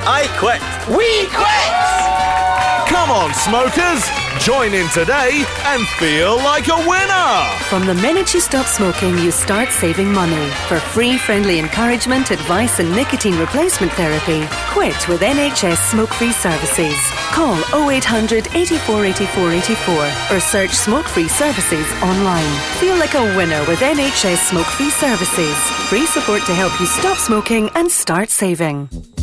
I quit. We quit! Come on, smokers! Join in today and feel like a winner! From the minute you stop smoking, you start saving money. For free, friendly encouragement, advice and nicotine replacement therapy, quit with NHS Smoke-Free Services. Call 0800 84 84 84 or search Smoke-Free Services online. Feel like a winner with NHS Smoke-Free Services. Free support to help you stop smoking and start saving.